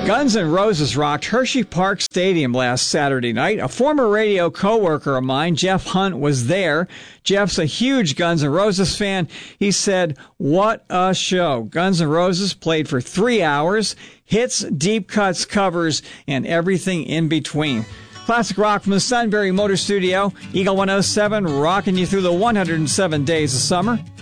Guns N' Roses rocked Hershey Park Stadium last Saturday night. A former radio coworker of mine, Jeff Hunt, was there. Jeff's a huge Guns N' Roses fan. He said, "What a show." Guns N' Roses played for 3 hours. Hits, deep cuts, covers, and everything in between. Classic rock from the Sunbury Motor Studio. Eagle 107 rocking you through the 107 days of summer.